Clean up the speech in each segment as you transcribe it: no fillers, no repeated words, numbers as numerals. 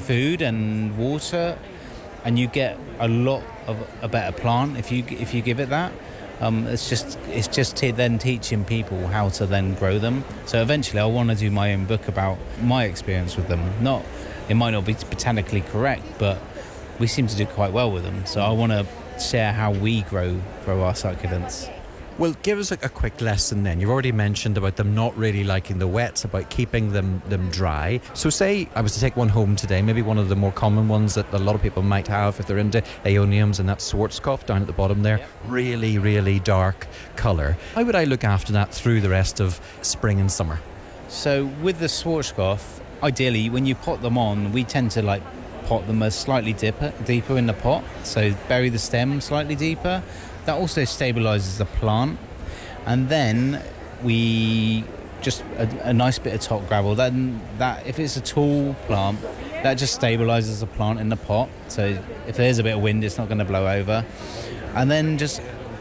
food and water, and you get a lot of a better plant if you give it that. It's just then teaching people how to then grow them. So eventually I want to do my own book about my experience with them. It might not be botanically correct, but we seem to do quite well with them. So I want to share how we grow our succulents. Well, give us a quick lesson then. You've already mentioned about them not really liking the wet, about keeping them dry. So say I was to take one home today, maybe one of the more common ones that a lot of people might have if they're into Aeoniums, and that's Schwarzkopf down at the bottom there. Yep. Really, really dark colour. How would I look after that through the rest of spring and summer? So with the Schwarzkopf, ideally when you pot them on, we tend to pot them slightly deeper in the pot, so bury the stem slightly deeper. That also stabilises the plant, and then we just a nice bit of top gravel. Then that if it's a tall plant, that just stabilises the plant in the pot. So if there's a bit of wind, it's not going to blow over. And then just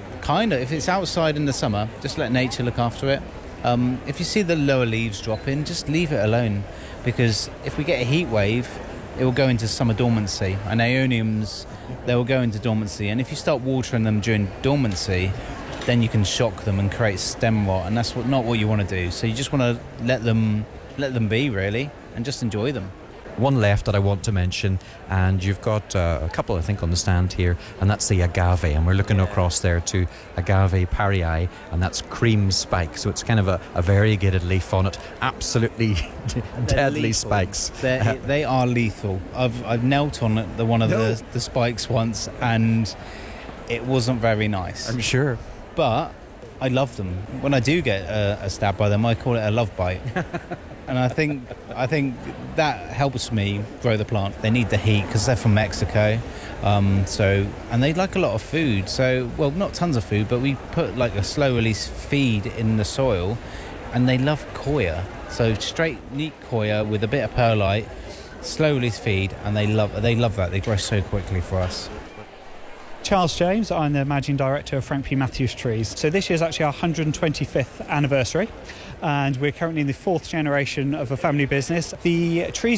if it's outside in the summer, just let nature look after it. If you see the lower leaves dropping, just leave it alone, because if we get a heat wave, it will go into summer dormancy, and Aeoniums, they will go into dormancy, and if you start watering them during dormancy, then you can shock them and create stem rot, and that's not what you want to do. So you just want to let them be, really, and just enjoy them. One left that I want to mention, and you've got a couple, I think, on the stand here, and that's the agave, and we're looking across there to agave parii, and that's cream spike, so it's kind of a variegated leaf on it. Absolutely deadly lethal. Spikes. They are lethal. I've knelt on one of the spikes once, and it wasn't very nice. I'm sure. But I love them. When I do get a stab by them, I call it a love bite. And I think that helps me grow the plant. They need the heat because they're from Mexico, and they like a lot of food. So, well, not tons of food, but we put a slow release feed in the soil, and they love coir. So straight, neat coir with a bit of perlite, slow release feed, and they love that. They grow so quickly for us. Charles James, I'm the Managing Director of Frank P. Matthews Trees. So this year's actually our 125th anniversary, and we're currently in the 4th generation of a family business. The trees